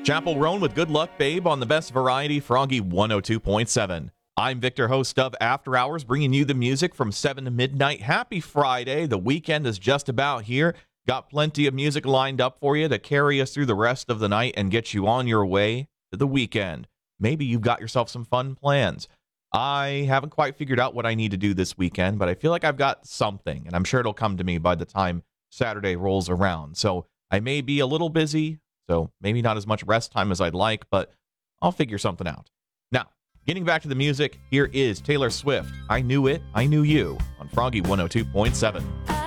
Chapel Roan with Good Luck Babe on the best variety, Froggy 102.7. I'm Victor, host of After Hours, bringing you the music from 7 to midnight. Happy Friday. The weekend is just about here. Got plenty of music lined up for you to carry us through the rest of the night and get you on your way to the weekend. Maybe you've got yourself some fun plans. I haven't quite figured out what I need to do this weekend, but I feel like I've got something, and I'm sure it'll come to me by the time Saturday rolls around. So I may be a little busy, so maybe not as much rest time as I'd like, but I'll figure something out. Now, getting back to the music, here is Taylor Swift. I Knew It, I Knew You on Froggy 102.7.